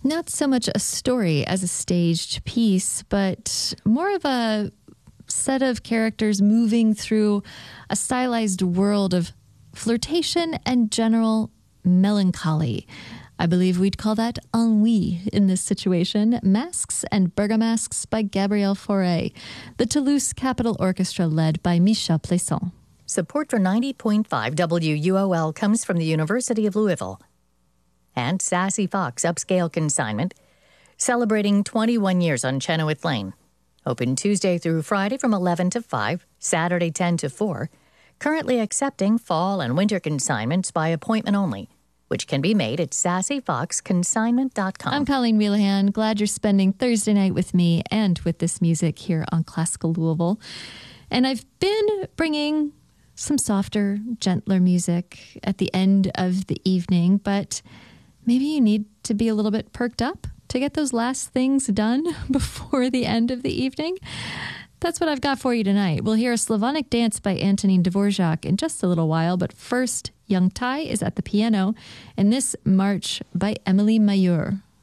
Not so much a story as a staged piece, but more of a set of characters moving through a stylized world of flirtation and general melancholy. I believe we'd call that ennui in this situation. Masks and Bergamasques by Gabrielle Fauré. The Toulouse Capitol Orchestra led by Michel Plaisson. Support for 90.5 WUOL comes from the University of Louisville. And Sassy Fox Upscale Consignment, celebrating 21 years on Chenoweth Lane. Open Tuesday through Friday from 11 to 5, Saturday 10 to 4. Currently accepting fall and winter consignments by appointment only, which can be made at sassyfoxconsignment.com. I'm Colleen Wheelahan. Glad you're spending Thursday night with me and with this music here on Classical Louisville. And I've been bringing some softer, gentler music at the end of the evening, but maybe you need to be a little bit perked up to get those last things done before the end of the evening. That's what I've got for you tonight. We'll hear a Slavonic dance by Antonin Dvorak in just a little while, but first, Young Tai is at the piano, and this march by Emily Mayur.